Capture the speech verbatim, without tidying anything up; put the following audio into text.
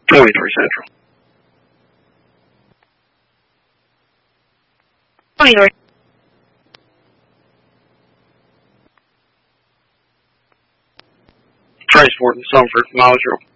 twenty-three Central. twenty-three. Transport in Sumford, mileage zero.